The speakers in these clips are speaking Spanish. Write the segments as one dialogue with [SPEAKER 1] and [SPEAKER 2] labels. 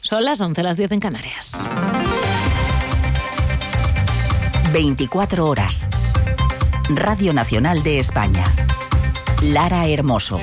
[SPEAKER 1] Son las 11, las 10 en Canarias.
[SPEAKER 2] 24 horas. Radio Nacional de España. Lara Hermoso.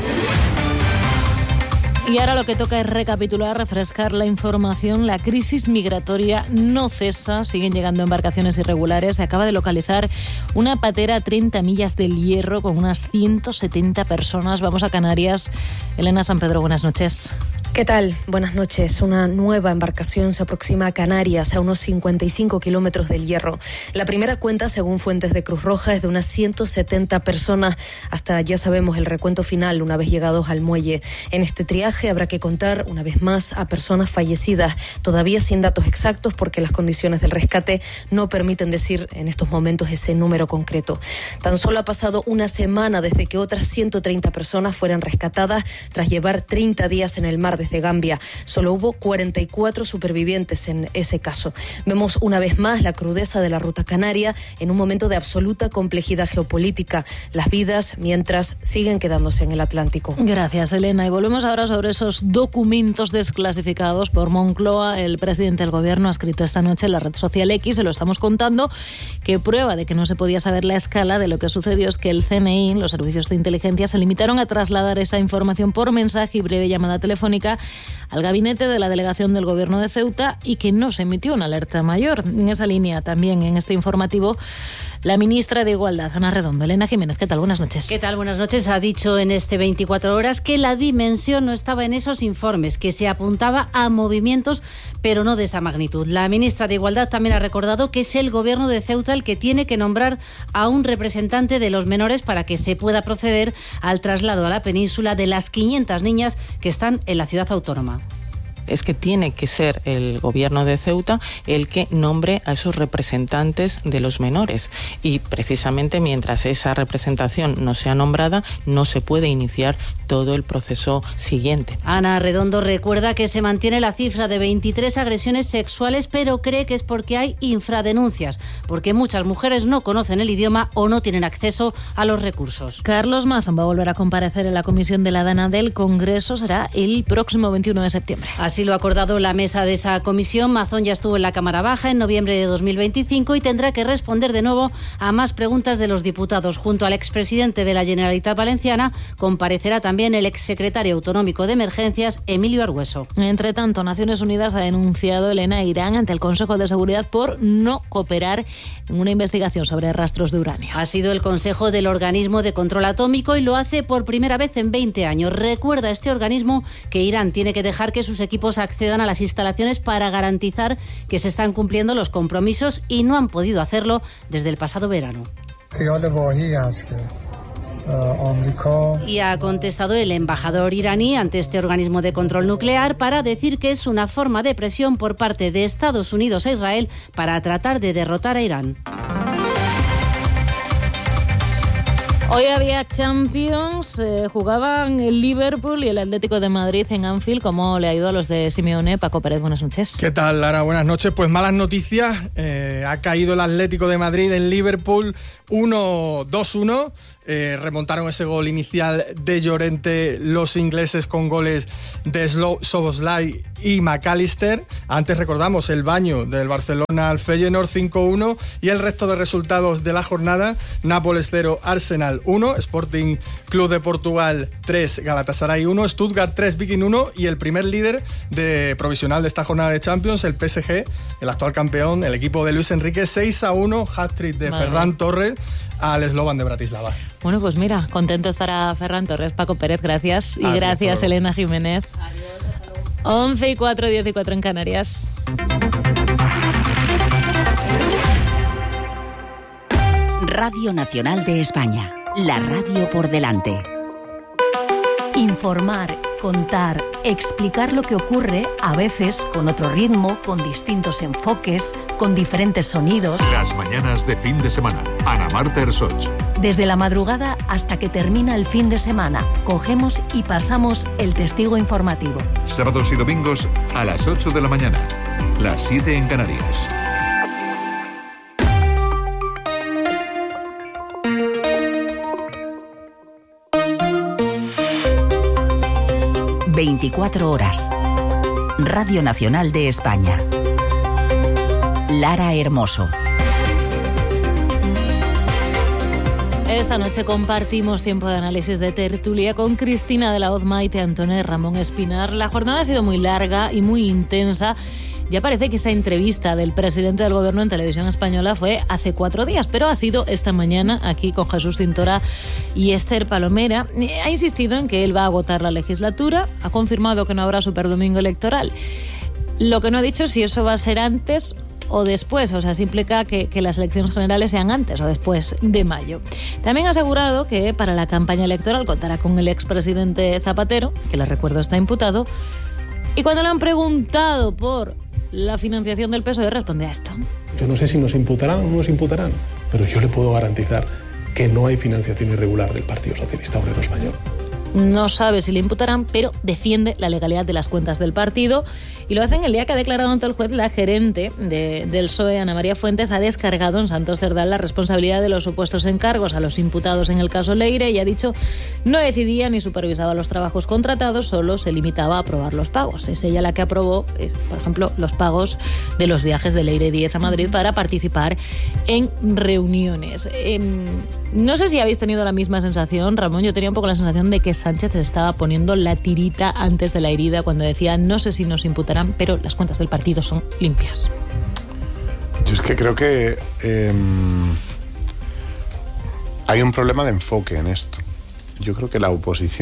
[SPEAKER 1] Y ahora lo que toca es recapitular, refrescar la información. La crisis migratoria no cesa, siguen llegando embarcaciones irregulares. Se acaba de localizar una patera a 30 millas del Hierro con unas 170 personas. Vamos a Canarias. Elena San Pedro, buenas noches.
[SPEAKER 3] ¿Qué tal? Buenas noches. Una nueva embarcación se aproxima a Canarias, a unos 55 kilómetros del Hierro. La primera cuenta, según fuentes de Cruz Roja, es de unas 170 personas. Hasta ya sabemos el recuento final una vez llegados al muelle. En este triaje habrá que contar una vez más a personas fallecidas, todavía sin datos exactos porque las condiciones del rescate no permiten decir en estos momentos ese número concreto. Tan solo ha pasado una semana desde que otras 130 personas fueran rescatadas tras llevar 30 días en el mar desde Gambia. Solo hubo 44 supervivientes en ese caso. Vemos una vez más la crudeza de la ruta canaria en un momento de absoluta complejidad geopolítica. Las vidas, mientras, siguen quedándose en el Atlántico.
[SPEAKER 1] Gracias, Elena. Y volvemos ahora sobre esos documentos desclasificados por Moncloa. El presidente del Gobierno ha escrito esta noche en la red social X, se lo estamos contando, que prueba de que no se podía saber la escala de lo que sucedió es que el CNI, los servicios de inteligencia, se limitaron a trasladar esa información por mensaje y breve llamada telefónica al gabinete de la delegación del Gobierno de Ceuta y que no se emitió una alerta mayor. En esa línea, también en este informativo, la ministra de Igualdad, Ana Redondo. Elena Jiménez, ¿qué tal? Buenas noches.
[SPEAKER 4] ¿Qué tal? Buenas noches. Ha dicho en este 24 horas que la dimensión no estaba en esos informes, que se apuntaba a movimientos, pero no de esa magnitud. La ministra de Igualdad también ha recordado que es el Gobierno de Ceuta el que tiene que nombrar a un representante de los menores para que se pueda proceder al traslado a la península de las 500 niñas que están en la ciudad autónoma.
[SPEAKER 5] Es que tiene que ser el Gobierno de Ceuta el que nombre a esos representantes de los menores y precisamente mientras esa representación no sea nombrada no se puede iniciar todo el proceso siguiente.
[SPEAKER 4] Ana Redondo recuerda que se mantiene la cifra de 23 agresiones sexuales, pero cree que es porque hay infradenuncias, porque muchas mujeres no conocen el idioma o no tienen acceso a los recursos.
[SPEAKER 1] Carlos Mazón va a volver a comparecer en la comisión de la Dana del Congreso, será el próximo 21 de septiembre.
[SPEAKER 4] Así lo ha acordado la mesa de esa comisión. Mazón ya estuvo en la Cámara Baja en noviembre de 2025 y tendrá que responder de nuevo a más preguntas de los diputados. Junto al expresidente de la Generalitat Valenciana comparecerá también el exsecretario autonómico de Emergencias, Emilio Argueso.
[SPEAKER 1] Entre tanto, Naciones Unidas ha denunciado, Elena, a Irán ante el Consejo de Seguridad por no cooperar en una investigación sobre rastros de uranio.
[SPEAKER 4] Ha sido el Consejo del Organismo de Control Atómico y lo hace por primera vez en 20 años. Recuerda este organismo que Irán tiene que dejar que sus equipos accedan a las instalaciones para garantizar que se están cumpliendo los compromisos y no han podido hacerlo desde el pasado verano. Y ha contestado el embajador iraní ante este organismo de control nuclear para decir que es una forma de presión por parte de Estados Unidos e Israel para tratar de derrotar a Irán.
[SPEAKER 1] Hoy había Champions, jugaban el Liverpool y el Atlético de Madrid en Anfield. ¿Cómo le ha ido a los de Simeone? Paco Pérez, buenas noches.
[SPEAKER 6] ¿Qué tal, Lara? Buenas noches. Pues malas noticias. Ha caído el Atlético de Madrid en Liverpool 2-1. Remontaron ese gol inicial de Llorente los ingleses con goles de Szoboszlai y McAllister. Antes recordamos el baño del Barcelona al Feyenoord 5-1 y el resto de resultados de la jornada: Nápoles 0, Arsenal 1, Sporting Club de Portugal 3, Galatasaray 1, Stuttgart 3, Viking 1 y el primer líder provisional de esta jornada de Champions, el PSG, el actual campeón, el equipo de Luis Enrique, 6-1, hat-trick de Ferran Torres al Slovan de Bratislava.
[SPEAKER 1] Bueno, pues mira, contento estará Ferran Torres. Paco Pérez, gracias. Y gracias, Elena Jiménez. Adiós. 11:04, 10:04 en Canarias.
[SPEAKER 2] Radio Nacional de España. La radio por delante.
[SPEAKER 7] Informar, contar, explicar lo que ocurre, a veces con otro ritmo, con distintos enfoques, con diferentes sonidos.
[SPEAKER 8] Las mañanas de fin de semana. Ana Marta Ersoch.
[SPEAKER 7] Desde la madrugada hasta que termina el fin de semana, cogemos y pasamos el testigo informativo.
[SPEAKER 8] Sábados y domingos a las 8 de la mañana, las 7 en Canarias.
[SPEAKER 2] ...24 horas. Radio Nacional de España. Lara Hermoso.
[SPEAKER 1] Esta noche compartimos tiempo de análisis de tertulia con Cristina de la Hoz, Maite Antona y Ramón Espinar. La jornada ha sido muy larga y muy intensa. Ya parece que esa entrevista del presidente del Gobierno en Televisión Española fue hace 4 días, pero ha sido esta mañana aquí con Jesús Cintora y Esther Palomera. Ha insistido en que él va a agotar la legislatura, ha confirmado que no habrá superdomingo electoral. Lo que no ha dicho es si eso va a ser antes o después, o sea, se implica que las elecciones generales sean antes o después de mayo. También ha asegurado que para la campaña electoral contará con el expresidente Zapatero, que les recuerdo está imputado, y cuando le han preguntado por la financiación del PSOE responde a esto.
[SPEAKER 9] Yo no sé si nos imputarán o no nos imputarán, pero yo le puedo garantizar que no hay financiación irregular del Partido Socialista Obrero Español.
[SPEAKER 1] No sabe si le imputarán, pero defiende la legalidad de las cuentas del partido y lo hace en el día que ha declarado ante el juez la gerente del PSOE, Ana María Fuentes, ha descargado en Santos Cerdán la responsabilidad de los supuestos encargos a los imputados en el caso Leire y ha dicho no decidía ni supervisaba los trabajos contratados, solo se limitaba a aprobar los pagos. Es ella la que aprobó, por ejemplo, los pagos de los viajes de Leire Díez a Madrid para participar en reuniones. No sé si habéis tenido la misma sensación, Ramón. Yo tenía un poco la sensación de que Sánchez estaba poniendo la tirita antes de la herida cuando decía no sé si nos imputarán, pero las cuentas del partido son limpias.
[SPEAKER 10] Yo es que creo que hay un problema de enfoque en esto. Yo creo que el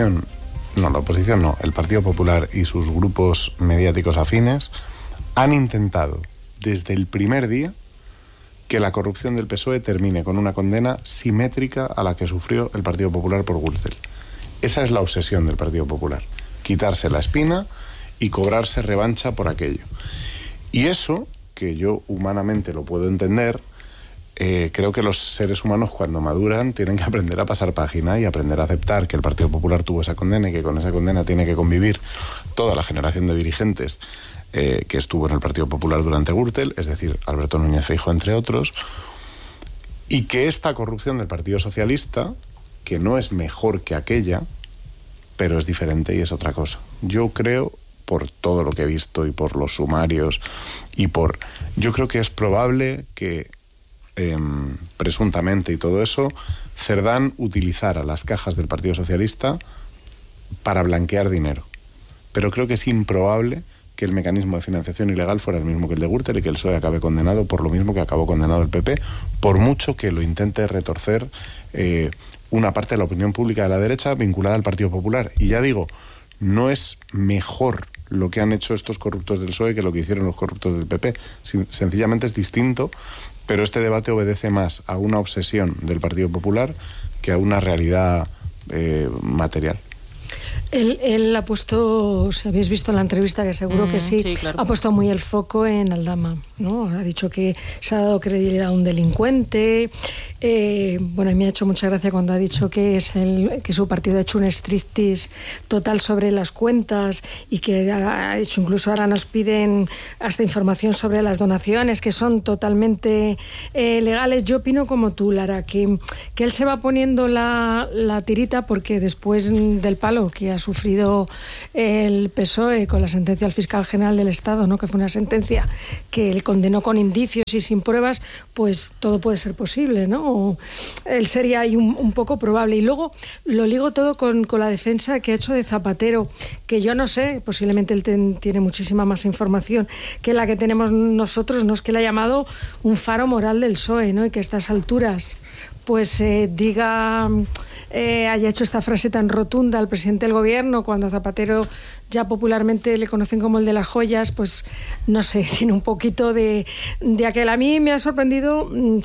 [SPEAKER 10] Partido Popular y sus grupos mediáticos afines han intentado desde el primer día que la corrupción del PSOE termine con una condena simétrica a la que sufrió el Partido Popular por Gürtel. Esa es la obsesión del Partido Popular, quitarse la espina y cobrarse revancha por aquello. Y eso, que yo humanamente lo puedo entender, creo que los seres humanos cuando maduran tienen que aprender a pasar página y aprender a aceptar que el Partido Popular tuvo esa condena y que con esa condena tiene que convivir toda la generación de dirigentes que estuvo en el Partido Popular durante Gürtel, es decir, Alberto Núñez Feijóo, entre otros, y que esta corrupción del Partido Socialista, que no es mejor que aquella, pero es diferente y es otra cosa. Yo creo, por todo lo que he visto y por los sumarios, yo creo que es probable que, presuntamente y todo eso, Cerdán utilizara las cajas del Partido Socialista para blanquear dinero. Pero creo que es improbable que el mecanismo de financiación ilegal fuera el mismo que el de Gürtel y que el PSOE acabe condenado por lo mismo que acabó condenado el PP, por mucho que lo intente retorcer una parte de la opinión pública de la derecha vinculada al Partido Popular. Y ya digo, no es mejor lo que han hecho estos corruptos del PSOE que lo que hicieron los corruptos del PP. Sencillamente es distinto, pero este debate obedece más a una obsesión del Partido Popular que a una realidad material.
[SPEAKER 11] Él ha puesto, si habéis visto la entrevista, que seguro que sí, claro. Ha puesto muy el foco en Aldama, ¿no? Ha dicho que se ha dado credibilidad a un delincuente. Bueno, a mí me ha hecho mucha gracia cuando ha dicho que su partido ha hecho un striptease total sobre las cuentas y que ha hecho, incluso ahora nos piden hasta información sobre las donaciones, que son totalmente legales. Yo opino como tú, Lara, que él se va poniendo la tirita porque después del palo que ha sufrido el PSOE con la sentencia del fiscal general del Estado, ¿no? Que fue una sentencia que le condenó con indicios y sin pruebas, pues todo puede ser posible, ¿no? Él sería ahí un poco probable. Y luego lo ligo todo con la defensa que ha hecho de Zapatero, que yo no sé, posiblemente él tiene muchísima más información que la que tenemos nosotros, no es que le ha llamado un faro moral del PSOE, ¿no? Y que a estas alturas pues haya hecho esta frase tan rotunda al presidente del gobierno cuando Zapatero ya popularmente le conocen como el de las joyas, pues no sé, tiene un poquito de aquel. A mí me ha sorprendido,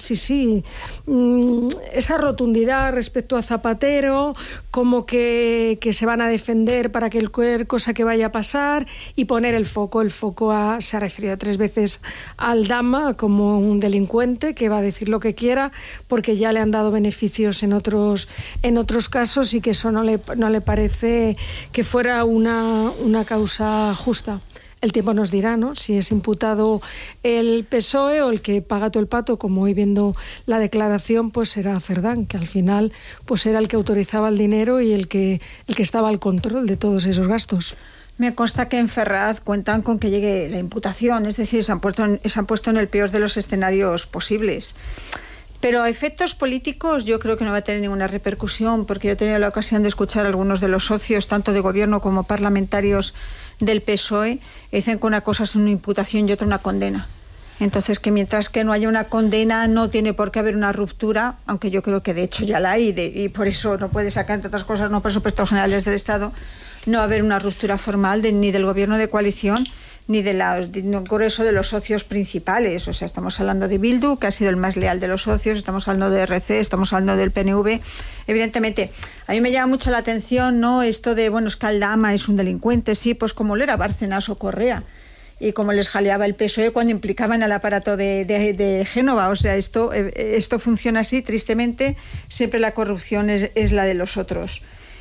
[SPEAKER 11] esa rotundidad respecto a Zapatero, como que se van a defender para que cualquier cosa que vaya a pasar y poner el foco se ha referido 3 veces a Aldama como un delincuente que va a decir lo que quiera porque ya le han dado beneficios en otros casos y que eso no le parece que fuera una causa justa. El tiempo nos dirá, ¿no?, si es imputado el PSOE o el que paga todo el pato, como hoy viendo la declaración, pues será Cerdán, que al final pues era el que autorizaba el dinero y el que estaba al control de todos esos gastos.
[SPEAKER 12] Me consta que en Ferraz cuentan con que llegue la imputación, es decir, se han puesto en el peor de los escenarios posibles. Pero a efectos políticos yo creo que no va a tener ninguna repercusión, porque yo he tenido la ocasión de escuchar a algunos de los socios, tanto de gobierno como parlamentarios del PSOE, y dicen que una cosa es una imputación y otra una condena. Entonces, que mientras que no haya una condena no tiene por qué haber una ruptura, aunque yo creo que de hecho ya la hay, y por eso no puede sacar, entre otras cosas, unos presupuestos generales del Estado. No va a haber una ruptura formal ni del gobierno de coalición ni del grueso de los socios principales. O sea, estamos hablando de Bildu, que ha sido el más leal de los socios, estamos hablando de RC, estamos hablando del PNV. Evidentemente, a mí me llama mucho la atención, ¿no?, esto de, bueno, es que Aldama es un delincuente, sí, pues como lo era Bárcenas o Correa, y como les jaleaba el PSOE cuando implicaban al aparato de Génova. O sea, esto funciona así, tristemente, siempre la corrupción es la de los otros.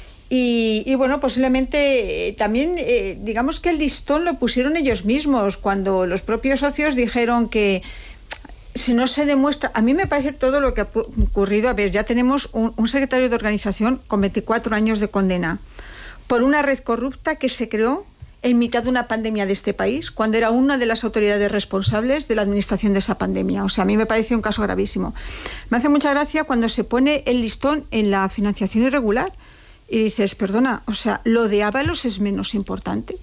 [SPEAKER 12] Y bueno, posiblemente también, digamos que el listón lo pusieron ellos mismos, cuando los propios socios dijeron que si no se demuestra... A mí me parece todo lo que ha ocurrido. A ver, ya tenemos un secretario de organización con 24 años de condena por una red corrupta que se creó en mitad de una pandemia de este país, cuando era una de las autoridades responsables de la administración de esa pandemia. O sea, a mí me parece un caso gravísimo. Me hace mucha gracia cuando se pone el listón en la financiación irregular y dices, perdona, o sea, lo de Ábalos es menos importante.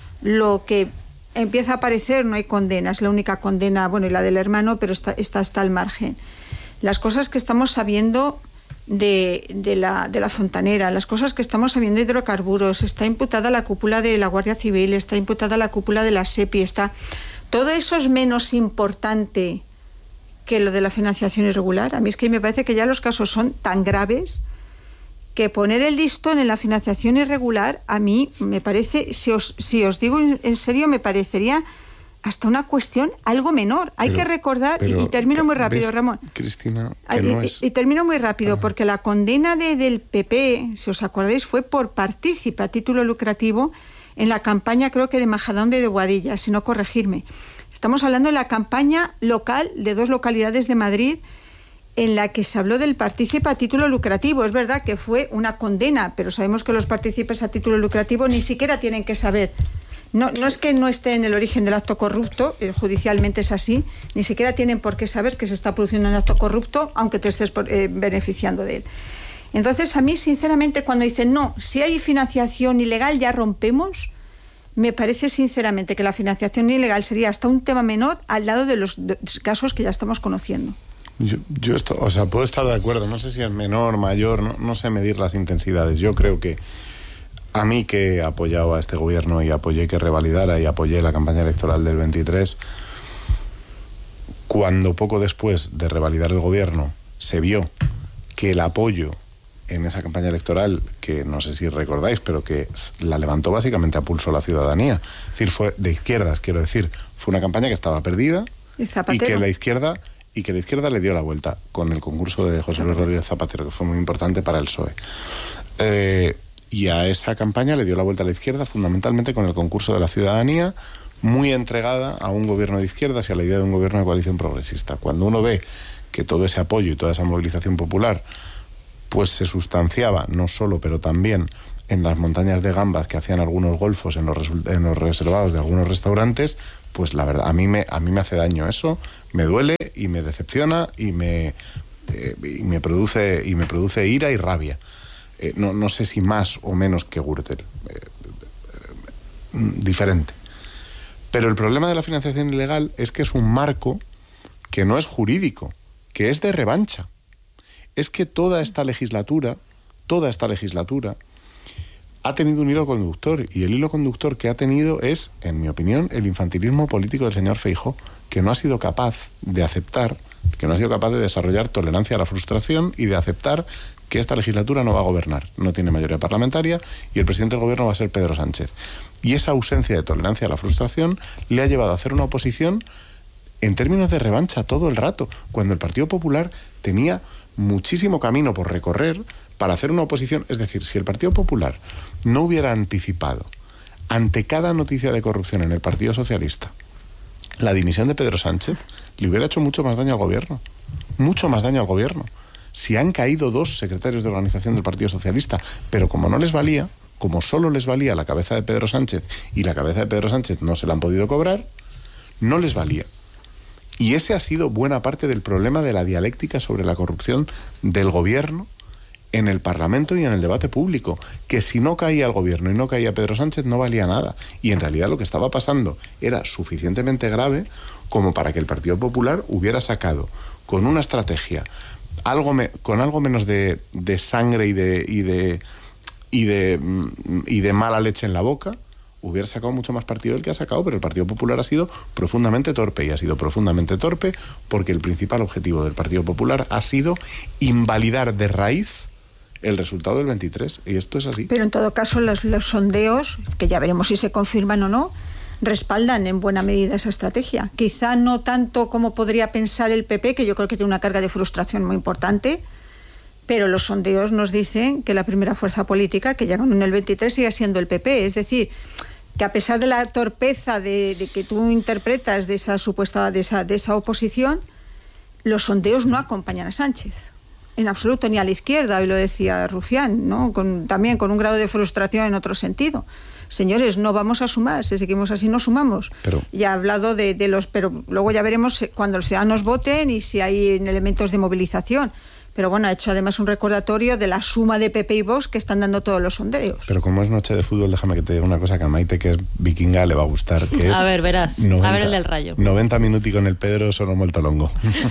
[SPEAKER 12] Lo que empieza a aparecer, no hay condena, es la única condena, bueno, y la del hermano, pero está al margen. Las cosas que estamos sabiendo de la Fontanera, las cosas que estamos sabiendo de hidrocarburos, está imputada la cúpula de la Guardia Civil, está imputada la cúpula de la SEPI, todo eso es menos importante que lo de la financiación irregular. A mí es que me parece que ya los casos son tan graves que poner el listón en la financiación irregular, a mí me parece, si os digo en serio, me parecería hasta una cuestión algo menor. Hay que recordar, y termino muy rápido, Ramón.
[SPEAKER 10] Cristina,
[SPEAKER 12] y termino muy rápido, porque la condena del PP, si os acordáis, fue por partícipe a título lucrativo en la campaña, creo que de Majadahonda y de Boadilla, si no corregirme. Estamos hablando de la campaña local de 2 localidades de Madrid, en la que se habló del partícipe a título lucrativo. Es verdad que fue una condena, pero sabemos que los partícipes a título lucrativo ni siquiera tienen que saber. No es que no esté en el origen del acto corrupto, judicialmente es así, ni siquiera tienen por qué saber que se está produciendo un acto corrupto, aunque te estés beneficiando de él. Entonces, a mí, sinceramente, cuando dicen, no, si hay financiación ilegal ya rompemos, me parece sinceramente que la financiación ilegal sería hasta un tema menor al lado de los casos que ya estamos conociendo.
[SPEAKER 10] Yo puedo estar de acuerdo, no sé si es menor, mayor, no sé medir las intensidades. Yo creo que a mí, que he apoyado a este gobierno y apoyé que revalidara y apoyé la campaña electoral del 23, cuando poco después de revalidar el gobierno se vio que el apoyo en esa campaña electoral, que no sé si recordáis, pero que la levantó básicamente a pulso la ciudadanía, es decir, fue de izquierdas, quiero decir, fue una campaña que estaba perdida y que la izquierda le dio la vuelta con el concurso de José Luis Rodríguez Zapatero, que fue muy importante para el PSOE. Y a esa campaña le dio la vuelta a la izquierda fundamentalmente con el concurso de la ciudadanía, muy entregada a un gobierno de izquierdas y a la idea de un gobierno de coalición progresista. Cuando uno ve que todo ese apoyo y toda esa movilización popular pues se sustanciaba, no solo, pero también en las montañas de gambas que hacían algunos golfos en los reservados de algunos restaurantes, pues la verdad, a mí me hace daño eso, me duele y me decepciona y me produce ira y rabia. No sé si más o menos que Gürtel, diferente. Pero el problema de la financiación ilegal es que es un marco que no es jurídico, que es de revancha. Es que toda esta legislatura ha tenido un hilo conductor, y el hilo conductor que ha tenido es, en mi opinión, el infantilismo político del señor Feijóo, que no ha sido capaz de aceptar, que no ha sido capaz de desarrollar tolerancia a la frustración y de aceptar que esta legislatura no va a gobernar, no tiene mayoría parlamentaria y el presidente del gobierno va a ser Pedro Sánchez. Y esa ausencia de tolerancia a la frustración le ha llevado a hacer una oposición en términos de revancha todo el rato, cuando el Partido Popular tenía muchísimo camino por recorrer para hacer una oposición. Es decir, si el Partido Popular no hubiera anticipado ante cada noticia de corrupción en el Partido Socialista la dimisión de Pedro Sánchez, le hubiera hecho mucho más daño al gobierno. Mucho más daño al gobierno. Si han caído 2 secretarios de organización del Partido Socialista, pero como no les valía, como solo les valía la cabeza de Pedro Sánchez y la cabeza de Pedro Sánchez no se la han podido cobrar, no les valía. Y ese ha sido buena parte del problema de la dialéctica sobre la corrupción del gobierno en el Parlamento y en el debate público, que si no caía el gobierno y no caía Pedro Sánchez no valía nada. Y en realidad lo que estaba pasando era suficientemente grave como para que el Partido Popular hubiera sacado con una estrategia con algo menos de sangre y de mala leche en la boca, hubiera sacado mucho más partido del que ha sacado, pero el Partido Popular ha sido profundamente torpe, y ha sido profundamente torpe porque el principal objetivo del Partido Popular ha sido invalidar de raíz el resultado del 23, y esto es así.
[SPEAKER 12] Pero en todo caso los sondeos, que ya veremos si se confirman o no, respaldan en buena medida esa estrategia. Quizá no tanto como podría pensar el PP, que yo creo que tiene una carga de frustración muy importante, pero los sondeos nos dicen que la primera fuerza política que llega en el 23 sigue siendo el PP. Es decir, que a pesar de la torpeza de que tú interpretas de esa supuesta de esa oposición, los sondeos no acompañan a Sánchez en absoluto, ni a la izquierda, hoy lo decía Rufián, ¿no? También con un grado de frustración en otro sentido. Señores, no vamos a sumar, si seguimos así no sumamos. Ya ha hablado de los... Pero luego ya veremos cuando los ciudadanos voten y si hay elementos de movilización. Pero bueno, ha hecho además un recordatorio de la suma de PP y Vox que están dando todos los sondeos.
[SPEAKER 10] Pero como es noche de fútbol, déjame que te diga una cosa que a Maite, que es vikinga, le va a gustar. Que es
[SPEAKER 1] a ver, verás. 90, a ver el del Rayo.
[SPEAKER 10] 90 minuti con el Pedro sono molto longo.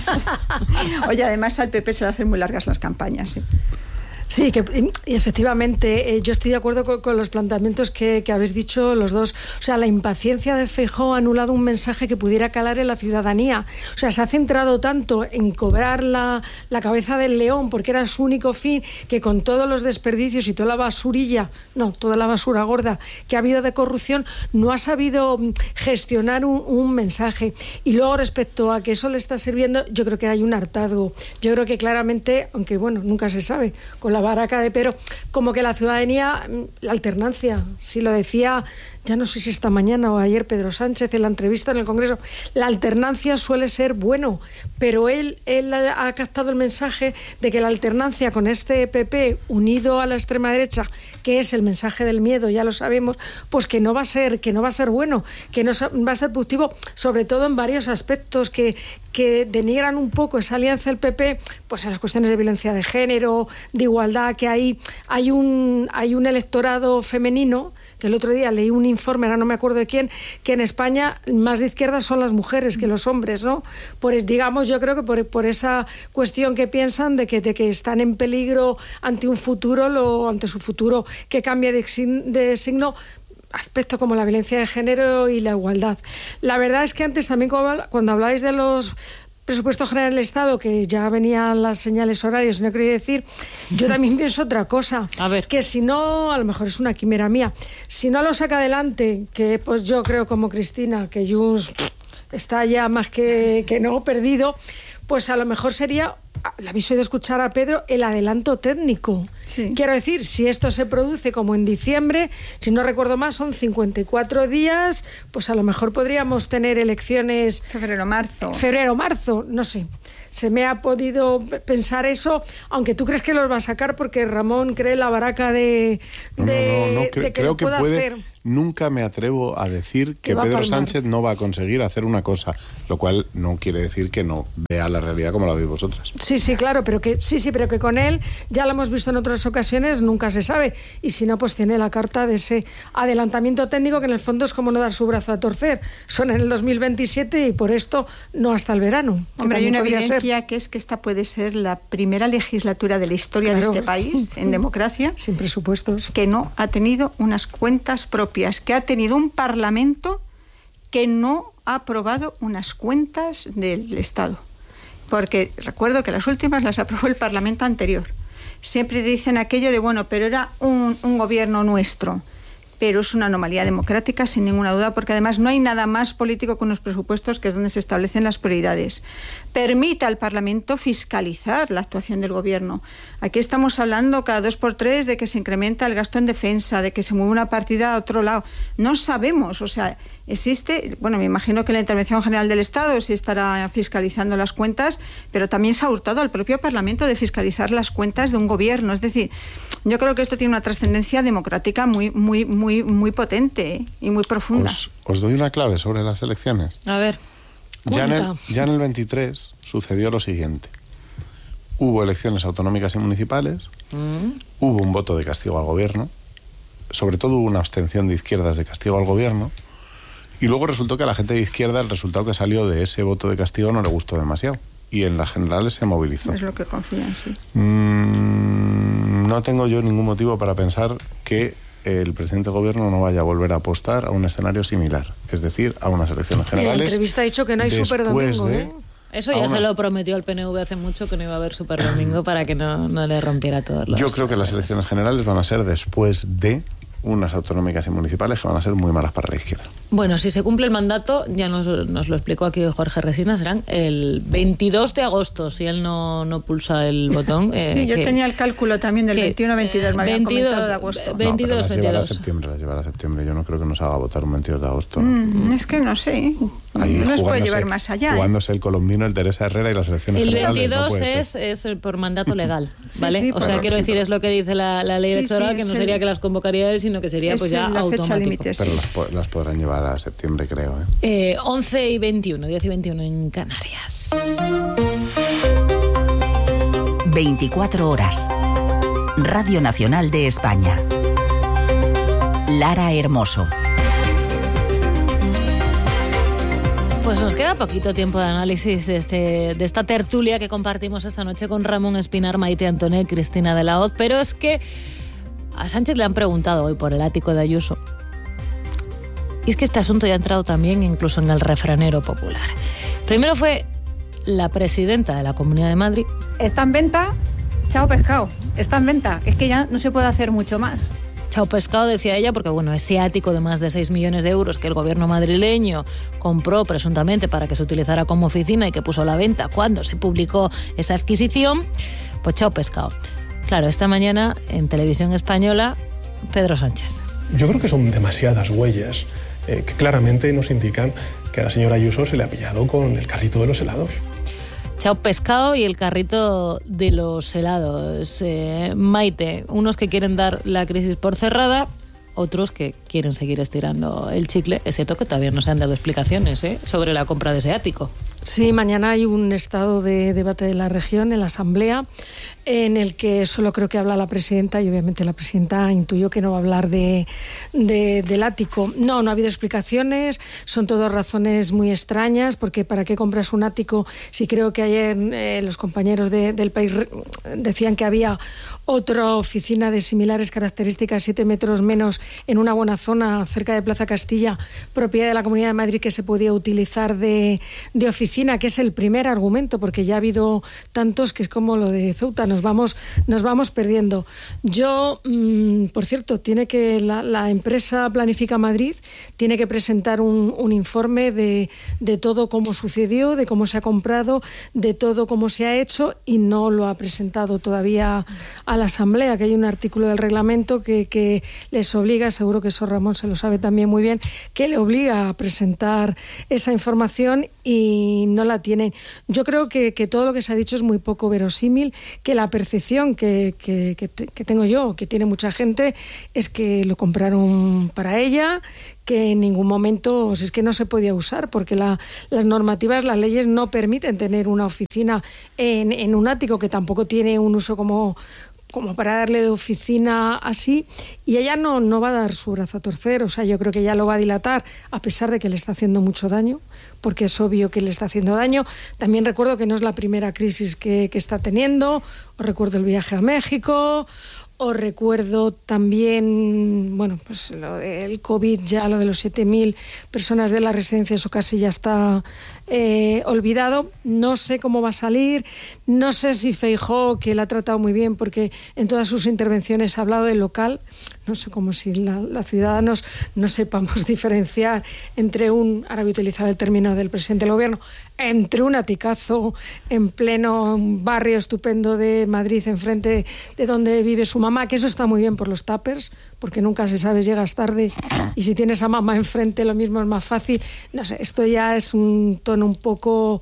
[SPEAKER 12] Oye, además al PP se le hacen muy largas las campañas, ¿sí?
[SPEAKER 11] Sí, y efectivamente, yo estoy de acuerdo con los planteamientos que habéis dicho los dos. O sea, la impaciencia de Feijóo ha anulado un mensaje que pudiera calar en la ciudadanía. O sea, se ha centrado tanto en cobrar la cabeza del león, porque era su único fin, que con todos los desperdicios y toda la basurilla, toda la basura gorda que ha habido de corrupción, no ha sabido gestionar un mensaje. Y luego, respecto a que eso le está sirviendo, yo creo que hay un hartazgo. Yo creo que claramente, aunque bueno, nunca se sabe, con la baraca de Pedro, como que la ciudadanía, la alternancia, si lo decía, ya no sé si esta mañana o ayer Pedro Sánchez en la entrevista en el Congreso, la alternancia suele ser bueno, pero él ha captado el mensaje de que la alternancia con este PP unido a la extrema derecha, que es el mensaje del miedo, ya lo sabemos, pues que no va a ser bueno, que no va a ser productivo, sobre todo en varios aspectos que denigran un poco esa alianza del PP, pues en las cuestiones de violencia de género, de igualdad, que hay un electorado femenino, que el otro día leí un informe, ahora no me acuerdo de quién, que en España más de izquierdas son las mujeres que los hombres, ¿no? Pues digamos, yo creo que por esa cuestión que piensan de que están en peligro ante un futuro, ante su futuro que cambia de signo, aspectos como la violencia de género y la igualdad. La verdad es que antes también cuando hablabais de los presupuestos generales del Estado, que ya venían las señales horarias, no quería decir, yo también pienso otra cosa, que si no, a lo mejor es una quimera mía, si no lo saca adelante, que pues yo creo como Cristina, que Junts está ya más que no perdido, pues a lo mejor sería, le habéis oído escuchar a Pedro, el adelanto técnico. Sí. Quiero decir, si esto se produce como en diciembre, si no recuerdo más, son 54 días, pues a lo mejor podríamos tener elecciones... Febrero-marzo, no sé. Se me ha podido pensar eso, aunque tú crees que los va a sacar porque Ramón cree la baraca de que
[SPEAKER 10] creo
[SPEAKER 11] lo pueda hacer.
[SPEAKER 10] Nunca me atrevo a decir que Pedro Sánchez no va a conseguir hacer una cosa, lo cual no quiere decir que no vea la realidad como la veis vosotras.
[SPEAKER 11] Sí, claro, pero que con él, ya lo hemos visto en otras ocasiones, nunca se sabe. Y si no, pues tiene la carta de ese adelantamiento técnico que en el fondo es como no dar su brazo a torcer. Son en el 2027 y por esto no hasta el verano.
[SPEAKER 12] Hombre, hay una evidencia que es que esta puede ser la primera legislatura de la historia de este país, en democracia,
[SPEAKER 11] sin presupuestos,
[SPEAKER 12] que no ha tenido unas cuentas propias, que ha tenido un Parlamento que no ha aprobado unas cuentas del Estado. Porque recuerdo que las últimas las aprobó el Parlamento anterior. Siempre dicen aquello de, bueno, pero era un gobierno nuestro. Pero es una anomalía democrática, sin ninguna duda, porque además no hay nada más político que unos presupuestos, que es donde se establecen las prioridades. Permita al Parlamento fiscalizar la actuación del Gobierno. Aquí estamos hablando cada 2x3 de que se incrementa el gasto en defensa, de que se mueve una partida a otro lado. No sabemos, o sea, existe. Bueno, me imagino que la Intervención General del Estado sí estará fiscalizando las cuentas, pero también se ha hurtado al propio Parlamento de fiscalizar las cuentas de un gobierno. Es decir, yo creo que esto tiene una trascendencia democrática muy potente y muy profunda.
[SPEAKER 10] Os doy una clave sobre las elecciones.
[SPEAKER 1] A ver.
[SPEAKER 10] Ya en el 23 sucedió lo siguiente. Hubo elecciones autonómicas y municipales, hubo un voto de castigo al gobierno, sobre todo hubo una abstención de izquierdas de castigo al gobierno, y luego resultó que a la gente de izquierda el resultado que salió de ese voto de castigo no le gustó demasiado, y en las generales se movilizó.
[SPEAKER 12] Es lo que confían, sí.
[SPEAKER 10] No tengo yo ningún motivo para pensar que el presidente del gobierno no vaya a volver a apostar a un escenario similar, es decir, a unas elecciones generales.
[SPEAKER 11] En la entrevista ha dicho que no hay superdomingo,
[SPEAKER 1] Eso ya se lo prometió el PNV hace mucho, que no iba a haber superdomingo para que no le rompiera todos los...
[SPEAKER 10] Yo creo que las elecciones generales van a ser después de unas autonómicas y municipales que van a ser muy malas para la izquierda.
[SPEAKER 1] Bueno, si se cumple el mandato, ya nos lo explicó aquí Jorge Resina, serán el 22 de agosto, si él no pulsa el botón.
[SPEAKER 12] Sí, yo tenía el cálculo también del 21-22, me habían comentado de agosto.
[SPEAKER 1] 22,
[SPEAKER 10] las llevará a septiembre, yo no creo que nos haga votar un 22 de agosto.
[SPEAKER 12] Es que no sé, ahí no nos puede llevar más allá.
[SPEAKER 10] Jugándose el colombino, el Teresa Herrera y las elecciones generales.
[SPEAKER 1] El 22 es por mandato legal, ¿vale?
[SPEAKER 12] Sí,
[SPEAKER 1] o sea, quiero decir, es lo que dice la ley electoral, que no sería que las convocaría él, sino que sería pues ya automático.
[SPEAKER 10] Pero las podrán llevar a septiembre, creo.
[SPEAKER 1] 11 y 21, 10 y 21 en Canarias.
[SPEAKER 2] 24 horas. Radio Nacional de España. Lara Hermoso.
[SPEAKER 1] Pues nos queda poquito tiempo de análisis de esta tertulia que compartimos esta noche con Ramón Espinar, Maite Antonet, Cristina de la Hoz, pero es que a Sánchez le han preguntado hoy por el ático de Ayuso. Y es que este asunto ya ha entrado también incluso en el refranero popular. Primero fue la presidenta de la Comunidad de Madrid.
[SPEAKER 13] Está en venta, chao pescado, está en venta. Es que ya no se puede hacer mucho más.
[SPEAKER 1] Chao pescado, decía ella, porque bueno, ese ático de más de 6 millones de euros que el gobierno madrileño compró presuntamente para que se utilizara como oficina y que puso a la venta cuando se publicó esa adquisición, pues chao pescado. Claro, esta mañana en Televisión Española, Pedro Sánchez.
[SPEAKER 9] Yo creo que son demasiadas huellas que claramente nos indican que a la señora Ayuso se le ha pillado con el carrito de los helados.
[SPEAKER 1] Chao pescado y el carrito de los helados. Maite, unos que quieren dar la crisis por cerrada, otros que quieren seguir estirando el chicle. Es cierto que todavía no se han dado explicaciones sobre la compra de ese ático.
[SPEAKER 11] Sí, mañana hay un estado de debate de la región en la Asamblea, en el que solo creo que habla la presidenta, y obviamente la presidenta intuyó que no va a hablar del ático. No ha habido explicaciones, son todas razones muy extrañas, porque ¿para qué compras un ático? Si creo que ayer los compañeros del País decían que había otra oficina de similares características, 7 metros menos, en una buena zona cerca de Plaza Castilla, propiedad de la Comunidad de Madrid, que se podía utilizar de oficina, que es el primer argumento, porque ya ha habido tantos que es como lo de Ceuta, nos vamos perdiendo. Yo, por cierto, tiene que la empresa Planifica Madrid tiene que presentar un informe de todo cómo sucedió, de cómo se ha comprado, de todo cómo se ha hecho, y no lo ha presentado todavía a la Asamblea, que hay un artículo del reglamento que les obliga, seguro que eso Ramón se lo sabe también muy bien, que le obliga a presentar esa información y no la tienen. Yo creo que todo lo que se ha dicho es muy poco verosímil, que la percepción que tengo yo, que tiene mucha gente, es que lo compraron para ella, que en ningún momento, es que no se podía usar, porque las normativas, las leyes no permiten tener una oficina en un ático, que tampoco tiene un uso como para darle de oficina así, y ella no va a dar su brazo a torcer. O sea, yo creo que ella lo va a dilatar, a pesar de que le está haciendo mucho daño, porque es obvio que le está haciendo daño. También recuerdo que no es la primera crisis que está teniendo. Os recuerdo el viaje a México, os recuerdo también, bueno, pues lo del COVID, ya lo de los 7.000 personas de la residencia, eso casi ya está olvidado. No sé cómo va a salir, no sé si Feijóo, que la ha tratado muy bien, porque en todas sus intervenciones ha hablado del local, no sé, como si los ciudadanos no sepamos diferenciar entre ahora voy a utilizar el término del presidente del gobierno, entre un aticazo en pleno barrio estupendo de Madrid, enfrente de donde vive su mamá, que eso está muy bien por los tuppers, porque nunca se sabe, llegas tarde y si tienes a mamá enfrente lo mismo es más fácil. No sé, esto ya es un tono un poco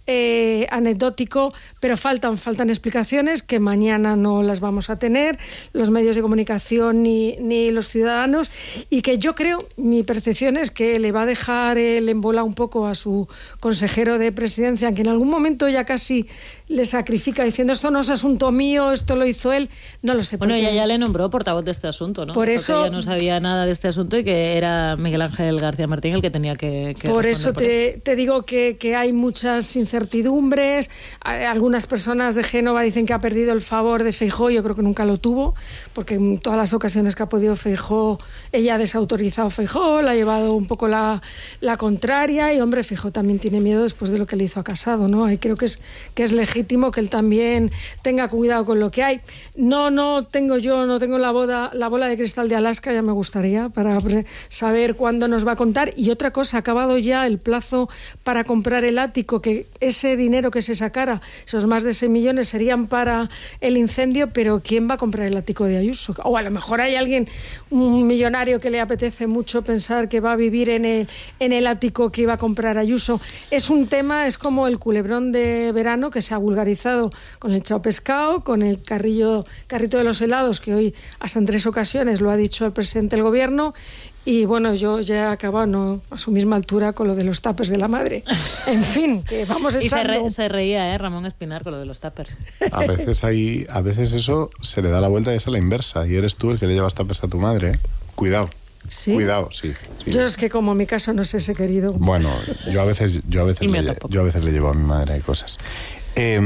[SPEAKER 11] anecdótico, pero faltan explicaciones que mañana no las vamos a tener los medios de comunicación ni los ciudadanos, y que yo creo, mi percepción es que le va a dejar el embola un poco a su consejero de presidencia, que en algún momento ya casi le sacrifica diciendo esto no es asunto mío, esto lo hizo él, no lo sé.
[SPEAKER 1] Bueno, ella ya le nombró portavoz de este asunto, ¿no?
[SPEAKER 11] Por eso
[SPEAKER 1] ella no sabía nada de este asunto y que era Miguel Ángel García Martín el que tenía que
[SPEAKER 11] por eso te digo que hay muchas incertidumbres. Algunas personas de Génova dicen que ha perdido el favor de Feijóo, yo creo que nunca lo tuvo, porque en todas las ocasiones que ha podido Feijóo, ella ha desautorizado a Feijóo, le ha llevado un poco la contraria, y hombre, Feijóo también tiene miedo después de lo que le hizo a Casado, ¿no? Y creo que es legítimo que él también tenga cuidado con lo que hay. No tengo la bola de cristal de Alaska, ya me gustaría, para saber cuándo nos va a contar. Y otra cosa, ha acabado ya el plazo para comprar el ático, que ese dinero que se sacara, esos más de 6 millones, serían para el incendio, pero ¿quién va a comprar el ático de Ayuso? O a lo mejor hay alguien, un millonario, que le apetece mucho pensar que va a vivir en el ático que iba a comprar Ayuso. Es un tema, es como el culebrón de verano que se ha vulgarizado con el chao pescado, con el carrito de los helados, que hoy hasta en 3 ocasiones lo ha dicho el presidente del gobierno. Y bueno, yo ya he acabado a su misma altura con lo de los tuppers de la madre. En fin, que vamos echando...
[SPEAKER 1] Y se reía, Ramón Espinar, con lo de los tuppers.
[SPEAKER 10] A veces eso se le da la vuelta y es a la inversa. Y eres tú el que le llevas tuppers a tu madre, ¿eh? Cuidado.
[SPEAKER 11] ¿Sí?
[SPEAKER 10] Cuidado, sí.
[SPEAKER 11] Yo es que como en mi caso no sé ese querido.
[SPEAKER 10] Bueno, yo a veces le llevo a mi madre cosas. A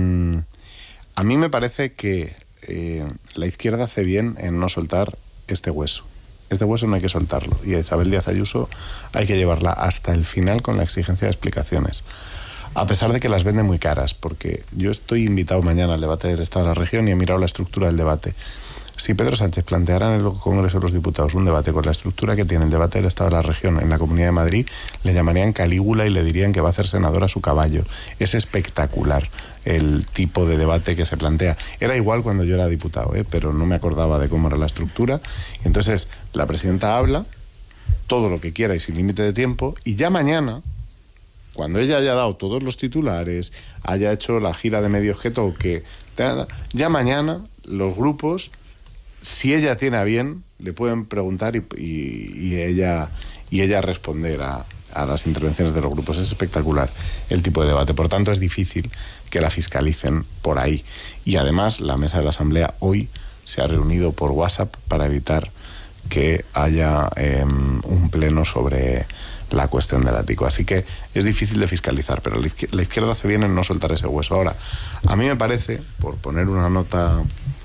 [SPEAKER 10] mí me parece que la izquierda hace bien en no soltar este hueso. Este hueso no hay que soltarlo, y a Isabel Díaz Ayuso hay que llevarla hasta el final con la exigencia de explicaciones, a pesar de que las vende muy caras, porque yo estoy invitado mañana al debate del Estado de la Región y he mirado la estructura del debate. Si Pedro Sánchez planteara en el Congreso de los Diputados un debate con la estructura que tiene el debate del Estado de la Región en la Comunidad de Madrid, le llamarían Calígula y le dirían que va a hacer senador a su caballo. Es espectacular el tipo de debate que se plantea. Era igual cuando yo era diputado, pero no me acordaba de cómo era la estructura. Entonces, la presidenta habla todo lo que quiera y sin límite de tiempo, y ya mañana, cuando ella haya dado todos los titulares, haya hecho la gira de medio objeto, ya mañana los grupos, si ella tiene a bien, le pueden preguntar y ella responder a las intervenciones de los grupos. Es espectacular el tipo de debate. Por tanto, es difícil que la fiscalicen por ahí. Y además, la mesa de la Asamblea hoy se ha reunido por WhatsApp para evitar que haya un pleno sobre la cuestión del ático. Así que es difícil de fiscalizar, pero la izquierda hace bien en no soltar ese hueso. Ahora, a mí me parece, por poner una nota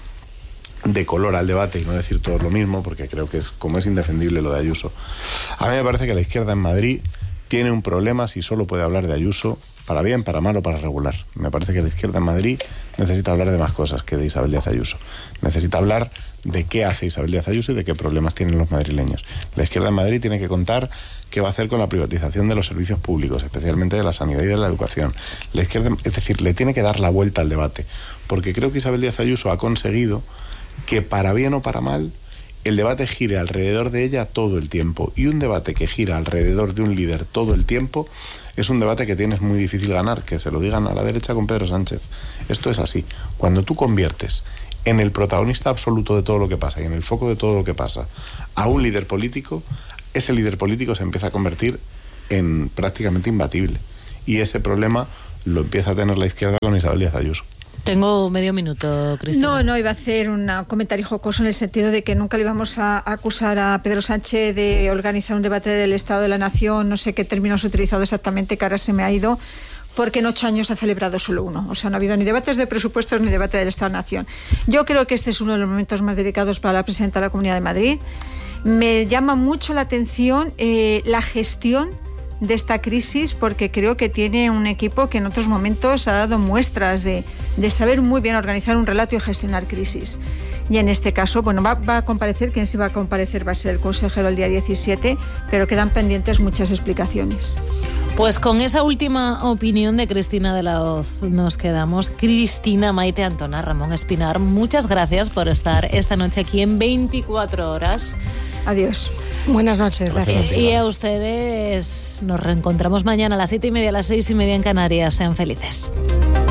[SPEAKER 10] de color al debate y no decir todo lo mismo, porque creo que como es indefendible lo de Ayuso, a mí me parece que la izquierda en Madrid tiene un problema si solo puede hablar de Ayuso, para bien, para mal o para regular. Me parece que la izquierda en Madrid necesita hablar de más cosas que de Isabel Díaz Ayuso. Necesita hablar de qué hace Isabel Díaz Ayuso y de qué problemas tienen los madrileños. La izquierda en Madrid tiene que contar qué va a hacer con la privatización de los servicios públicos, especialmente de la sanidad y de la educación. La izquierda, es decir, le tiene que dar la vuelta al debate, porque creo que Isabel Díaz Ayuso ha conseguido que, para bien o para mal, el debate gire alrededor de ella todo el tiempo. Y un debate que gira alrededor de un líder todo el tiempo es un debate que tienes muy difícil ganar, que se lo digan a la derecha con Pedro Sánchez. Esto es así. Cuando tú conviertes en el protagonista absoluto de todo lo que pasa y en el foco de todo lo que pasa a un líder político, ese líder político se empieza a convertir en prácticamente imbatible. Y ese problema lo empieza a tener la izquierda con Isabel Díaz Ayuso.
[SPEAKER 1] Tengo medio minuto, Cristina.
[SPEAKER 12] No, iba a hacer un comentario jocoso en el sentido de que nunca le íbamos a acusar a Pedro Sánchez de organizar un debate del Estado de la Nación, no sé qué términos ha utilizado exactamente, que ahora se me ha ido, porque en 8 años ha celebrado solo uno. O sea, no ha habido ni debates de presupuestos ni debate del Estado de la Nación. Yo creo que este es uno de los momentos más delicados para la presidenta de la Comunidad de Madrid. Me llama mucho la atención la gestión de esta crisis, porque creo que tiene un equipo que en otros momentos ha dado muestras de saber muy bien organizar un relato y gestionar crisis. y en este caso, bueno, va a comparecer, quien sí va a comparecer va a ser el consejero el día 17, pero quedan pendientes muchas explicaciones.
[SPEAKER 1] Pues con esa última opinión de Cristina de la Hoz nos quedamos. Cristina, Maite, Antona, Ramón Espinar, muchas gracias por estar esta noche aquí en 24 horas.
[SPEAKER 12] Adiós.
[SPEAKER 11] Buenas noches, gracias.
[SPEAKER 1] Y a ustedes nos reencontramos mañana a las 7:30, a las 6:30 en Canarias. Sean felices.